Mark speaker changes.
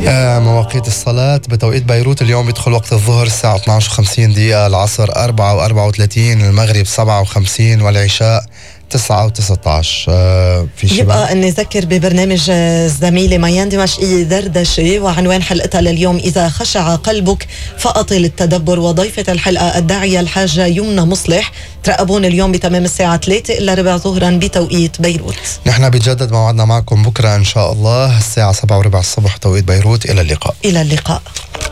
Speaker 1: مواقيت الصلاة بتوقيت بيروت اليوم بيدخل وقت الظهر الساعة 12:50 دقيقة، العصر 4:34، المغرب 57، والعشاء 9:19. في شيء
Speaker 2: يبقى أن نذكر ببرنامج الزميلة ميان دمشقي دردشة، وعنوان حلقتها لليوم إذا خشع قلبك فأطل التدبر، وضيفة الحلقة الداعية الحاجة يمنى مصلح. ترقبون اليوم بتمام الساعة 3:15 ظهرا بتوقيت بيروت.
Speaker 1: نحن بنجدد موعدنا معكم بكرة إن شاء الله الساعة 7:15 الصبح توقيت بيروت. إلى اللقاء.
Speaker 2: إلى اللقاء.